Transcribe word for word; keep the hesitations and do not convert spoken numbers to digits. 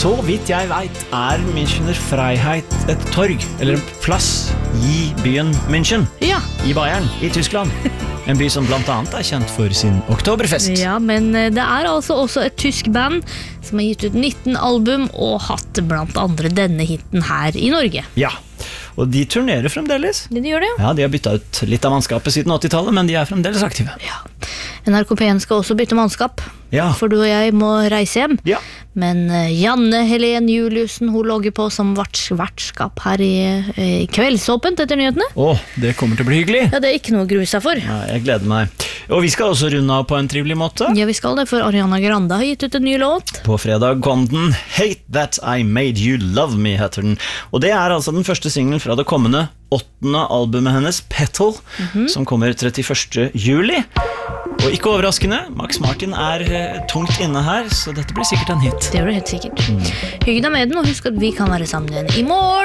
Så vidt jeg vet er Münchener Freiheit et torg, eller en plass i byen München, Ja. i Bayern, i Tyskland. En by som blant annet er kjent for sin oktoberfest. Ja, men det er altså også et tysk band som har gitt ut nitten album og hatt blant andre denne hitten her i Norge. Ja, og de turnerer fremdeles. Det de gjør det, jo. Ja, de har byttet ut litt av mannskapet siden åttitallet, men de er fremdeles aktive. Ja. N R K P en skal også bytte mannskap, Ja. for du og jeg må reise hjem. Ja. Men eh, Janne Helen Juliussen, hun logger på som verts vertskap her i, i Kveldsåpent etter nyhetene. Åh, det kommer til å bli hyggelig. Ja, det er ikke noe å grue seg for. Ja, jeg gleder meg. Og vi skal også runde av på en trivelig måte. Ja, vi skal det, for Ariana Grande har gitt ut en ny låt. På fredag kom den Hate That I Made You Love Me, heter den. Og det er altså den første singelen fra det kommende åttende albumet hennes, Petal, Mhm. som kommer trettiførste juli. Og ikke overraskende, Max Martin er eh, tungt inne her, så dette blir sikkert en hit. Det gjør det helt sikkert. Hygg deg med den, og husk at vi kan være sammen igjen i morgen.